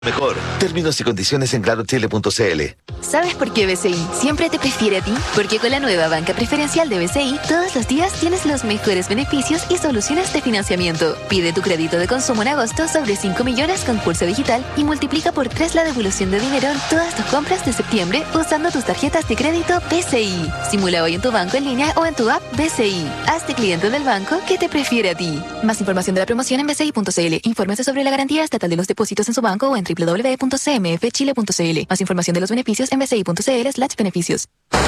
Mejor. Términos y condiciones en clarochile.cl. ¿Sabes por qué BCI siempre te prefiere a ti? Porque con la nueva banca preferencial de BCI, todos los días tienes los mejores beneficios y soluciones de financiamiento. Pide tu crédito de consumo en agosto sobre 5 millones con Pulso Digital y multiplica por 3 la devolución de dinero en todas tus compras de septiembre usando tus tarjetas de crédito BCI. Simula hoy en tu banco en línea o en tu app BCI. Hazte cliente del banco que te prefiere a ti. Más información de la promoción en bci.cl. Infórmese sobre la garantía estatal de los depósitos en su banco o en www.cmfchile.cl. Más información de los beneficios en bci.cl/beneficios.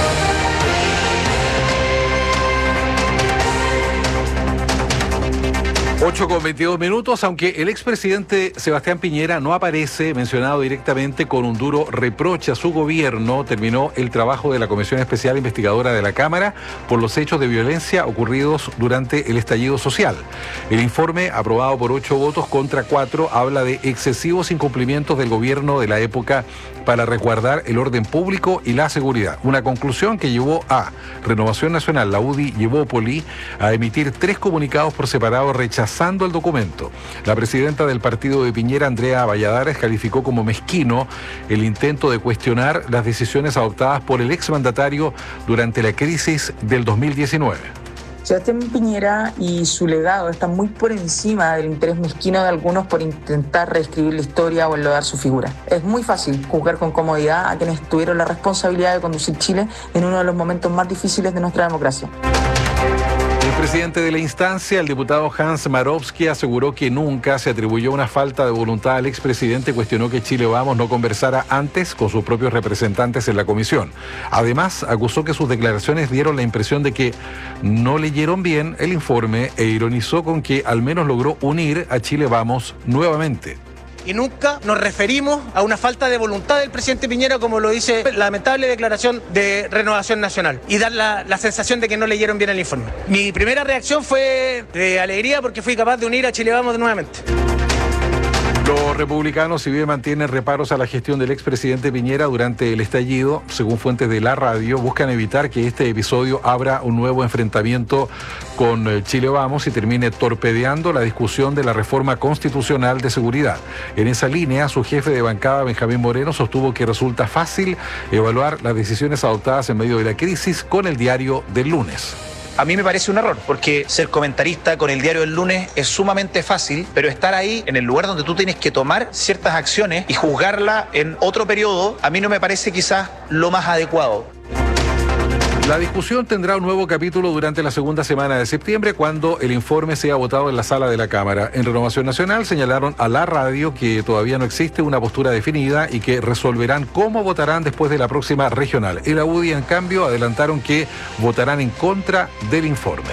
8:22, aunque el expresidente Sebastián Piñera no aparece mencionado directamente con un duro reproche a su gobierno, terminó el trabajo de la Comisión Especial Investigadora de la Cámara por los hechos de violencia ocurridos durante el estallido social. El informe, aprobado por 8 votos contra 4, habla de excesivos incumplimientos del gobierno de la época para resguardar el orden público y la seguridad. Una conclusión que llevó a Renovación Nacional, la UDI y Evópoli a emitir 3 comunicados por separado rechazando el documento. La presidenta del partido de Piñera, Andrea Valladares, calificó como mezquino el intento de cuestionar las decisiones adoptadas por el exmandatario durante la crisis del 2019. Sebastián Piñera y su legado están muy por encima del interés mezquino de algunos por intentar reescribir la historia o enlodar su figura. Es muy fácil juzgar con comodidad a quienes tuvieron la responsabilidad de conducir Chile en uno de los momentos más difíciles de nuestra democracia. El presidente de la instancia, el diputado Hans Marowski, aseguró que nunca se atribuyó una falta de voluntad al expresidente. Cuestionó que Chile Vamos no conversara antes con sus propios representantes en la comisión. Además, acusó que sus declaraciones dieron la impresión de que no leyeron bien el informe e ironizó con que al menos logró unir a Chile Vamos nuevamente. Y nunca nos referimos a una falta de voluntad del presidente Piñera, como lo dice la lamentable declaración de Renovación Nacional, y dar la sensación de que no leyeron bien el informe. Mi primera reacción fue de alegría porque fui capaz de unir a Chile Vamos nuevamente. Los republicanos, si bien mantienen reparos a la gestión del expresidente Piñera durante el estallido, según fuentes de la radio, buscan evitar que este episodio abra un nuevo enfrentamiento con Chile Vamos y termine torpedeando la discusión de la reforma constitucional de seguridad. En esa línea, su jefe de bancada, Benjamín Moreno, sostuvo que resulta fácil evaluar las decisiones adoptadas en medio de la crisis con el diario del lunes. A mí me parece un error, porque ser comentarista con el diario del lunes es sumamente fácil, pero estar ahí en el lugar donde tú tienes que tomar ciertas acciones y juzgarla en otro periodo, a mí no me parece quizás lo más adecuado. La discusión tendrá un nuevo capítulo durante la segunda semana de septiembre, cuando el informe sea votado en la sala de la Cámara. En Renovación Nacional señalaron a la radio que todavía no existe una postura definida y que resolverán cómo votarán después de la próxima regional. En la UDI, en cambio, adelantaron que votarán en contra del informe.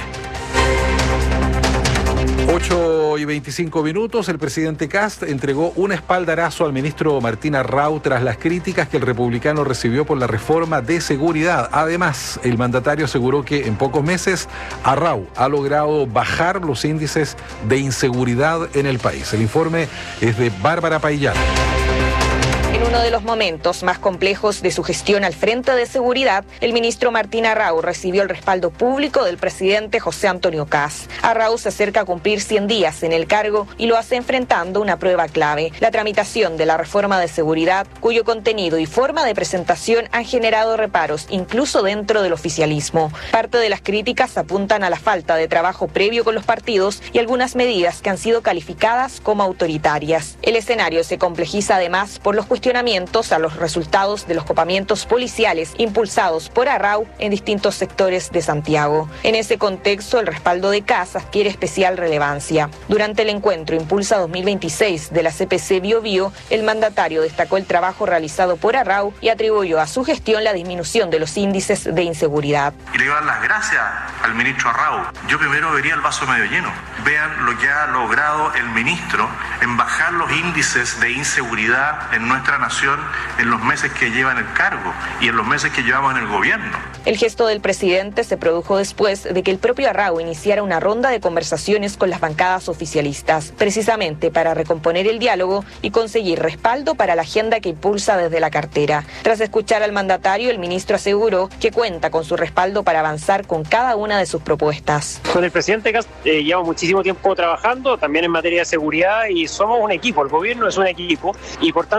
8:25, el presidente Kast entregó un espaldarazo al ministro Martín Arrau tras las críticas que el republicano recibió por la reforma de seguridad. Además, el mandatario aseguró que en pocos meses Arrau ha logrado bajar los índices de inseguridad en el país. El informe es de Bárbara Paillán. En uno de los momentos más complejos de su gestión al frente de seguridad, el ministro Martín Arrau recibió el respaldo público del presidente José Antonio Kast. Arrau se acerca a cumplir 100 días en el cargo y lo hace enfrentando una prueba clave: la tramitación de la reforma de seguridad, cuyo contenido y forma de presentación han generado reparos, incluso dentro del oficialismo. Parte de las críticas apuntan a la falta de trabajo previo con los partidos y algunas medidas que han sido calificadas como autoritarias. El escenario se complejiza además por los cuestionamientos a los resultados de los copamientos policiales impulsados por Arrau en distintos sectores de Santiago. En ese contexto, el respaldo de Kast adquiere especial relevancia. Durante el encuentro Impulsa 2026 de la CPC Bio Bio, el mandatario destacó el trabajo realizado por Arrau y atribuyó a su gestión la disminución de los índices de inseguridad. Y le doy las gracias al ministro Arrau. Yo primero vería el vaso medio lleno. Vean lo que ha logrado el ministro en bajar los índices de inseguridad en nuestra nuestra nación en los meses que lleva en el cargo y en los meses que llevamos en el gobierno. El gesto del presidente se produjo después de que el propio Arrau iniciara una ronda de conversaciones con las bancadas oficialistas, precisamente para recomponer el diálogo y conseguir respaldo para la agenda que impulsa desde la cartera. Tras escuchar al mandatario, el ministro aseguró que cuenta con su respaldo para avanzar con cada una de sus propuestas. Con el presidente Kast llevamos muchísimo tiempo trabajando, también en materia de seguridad, y somos un equipo, el gobierno es un equipo, y por tanto